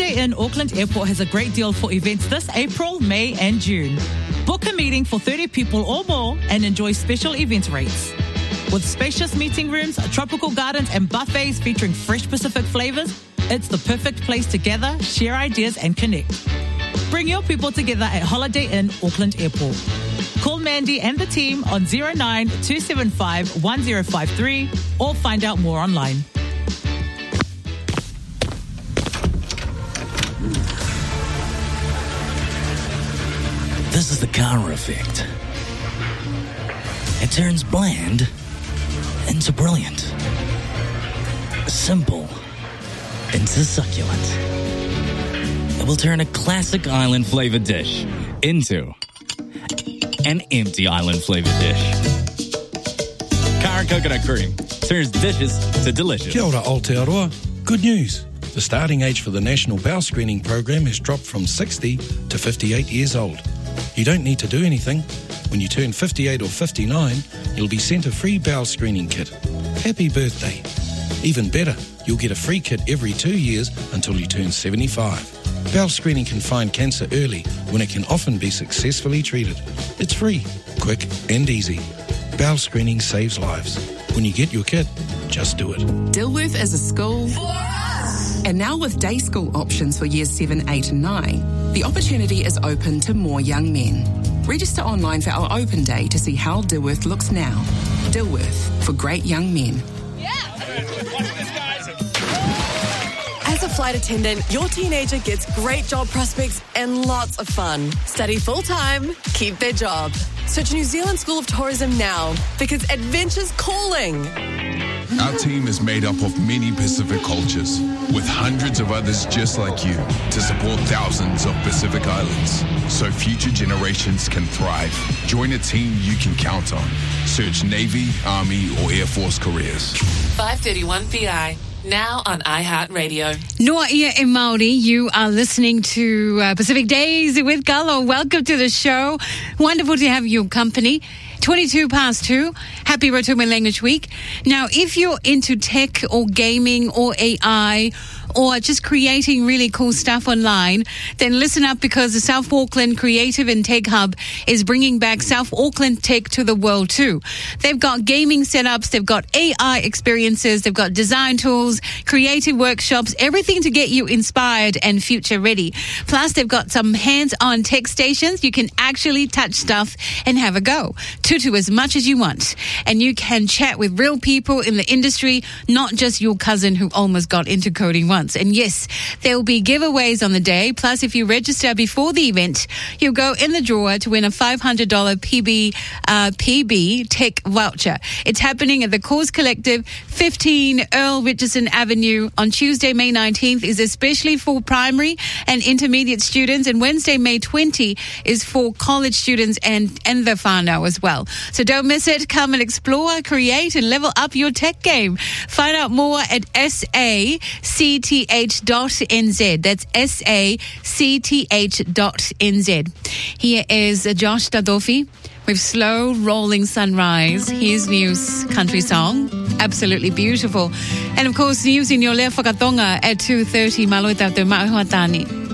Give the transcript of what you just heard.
Holiday Inn Auckland Airport has a great deal for events this April, May and June. Book a meeting for 30 people or more and enjoy special event rates. With spacious meeting rooms, tropical gardens and buffets featuring fresh Pacific flavours, it's the perfect place to gather, share ideas and connect. Bring your people together at Holiday Inn Auckland Airport. Call Mandy and the team on 09 275 1053 or find out more online. This is the Kara effect. It turns bland into brilliant. Simple into succulent. It will turn a classic island flavor dish into an empty island flavor dish. Kara coconut cream turns dishes to delicious. Kia ora, Aotearoa. Good news. The starting age for the National Bowel Screening Program has dropped from 60 to 58 years old. You don't need to do anything. When you turn 58 or 59, you'll be sent a free bowel screening kit. Happy birthday. Even better, you'll get a free kit every 2 years until you turn 75. Bowel screening can find cancer early when it can often be successfully treated. It's free, quick and easy. Bowel screening saves lives. When you get your kit, just do it. Dilworth is a school. And now with day school options for years 7, 8 and 9, the opportunity is open to more young men. Register online for our open day to see how Dilworth looks now. Dilworth, for great young men. As a flight attendant, your teenager gets great job prospects and lots of fun. Study full-time, keep their job. Search New Zealand School of Tourism now, because adventure's calling. Our team is made up of many Pacific cultures, with hundreds of others just like you, to support thousands of Pacific islands, so future generations can thrive. Join a team you can count on. Search Navy, Army, or Air Force careers. 531 PI. Now on iHeartRadio. Noa ia e Māori, you are listening to Pacific Days with Galo. Welcome to the show. Wonderful to have your company. 22 past 2. Happy Rotuman Language Week. Now, if you're into tech or gaming or AI or just creating really cool stuff online, then listen up, because the South Auckland Creative and Tech Hub is bringing back South Auckland Tech to the world too. They've got gaming setups, they've got AI experiences, they've got design tools, creative workshops, everything to get you inspired and future ready. Plus, they've got some hands-on tech stations. You can actually touch stuff and have a go. Tutu as much as you want. And you can chat with real people in the industry, not just your cousin who almost got into coding once. And yes, there will be giveaways on the day. Plus, if you register before the event, you'll go in the drawer to win a $500 PB Tech voucher. It's happening at the Cause Collective, 15 Earl Richardson Avenue on Tuesday, May 19th, is especially for primary and intermediate students. And Wednesday, May 20 is for college students and the whānau as well. So don't miss it. Come and explore, create, and level up your tech game. Find out more at sacth.nz. That's sacth.nz. Here is Josh Tadofi with Slow Rolling Sunrise, his new country song. Absolutely beautiful. And of course, news in your lea whakatonga at 2:30. Malo i tātou mauhatani.